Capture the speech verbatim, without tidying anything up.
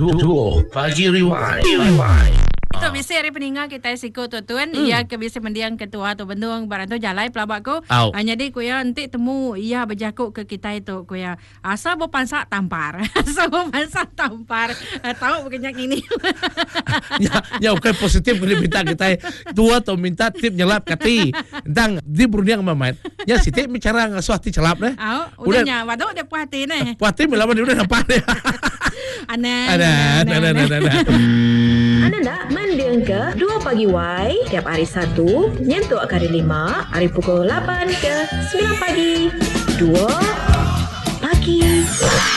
Dua Pagi Rewind. Rewind. Tu biasa hari peninggal kita siko tu tuan hmm. ia ke biasa mendiang ketua tu bendung barang tu jalai pelabak ko hanya dia ko ya nanti temu ia berjakuk ke kita itu ko ya asal berpansak tampar asal berpansak tampar tahu bukannya ini ya ya oke positif boleh minta kita tua atau minta tip nyelap kati tentang di berunding mamat ya si tip bicara ngasuh hati celap deh oh udahnya waduh udah puas hati nih puas hati melawan udah nampak deh aneh ada ada ada ada Anda nak mendiang ke dua Pagi Y tiap hari Sabtu nyentuh hari lima hari pukul lapan ke sembilan pagi. dua Pagi